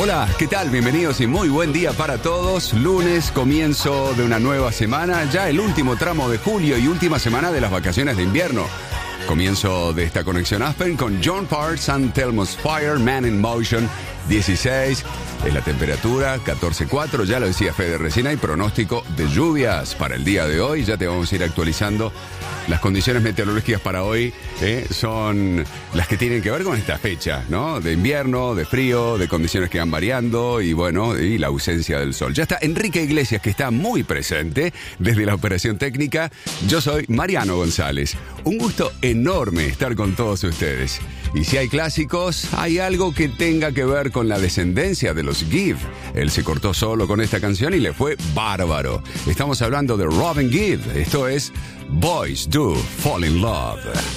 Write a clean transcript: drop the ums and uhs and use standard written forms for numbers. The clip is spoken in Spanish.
Hola, ¿qué tal? Bienvenidos y muy buen día para todos. Lunes, comienzo de una nueva semana, ya el último tramo de julio y última semana de las vacaciones de invierno. Comienzo de esta conexión Aspen con John Parts and Telmos Fire, Man in Motion, 16. Es la temperatura, 14.4, ya lo decía Fede recién, hay pronóstico de lluvias para el día de hoy. Ya te vamos a ir actualizando. Las condiciones meteorológicas para hoy son las que tienen que ver con esta fecha, ¿no? De invierno, de frío, de condiciones que van variando y bueno, y la ausencia del sol. Ya está Enrique Iglesias, que está muy presente desde la operación técnica. Yo soy Mariano González. Un gusto enorme estar con todos ustedes. Y si hay clásicos, hay algo que tenga que ver con la descendencia de los Gibb. Él se cortó solo con esta canción y le fue bárbaro. Estamos hablando de Robin Gibb. Esto es Boys Do Fall in Love.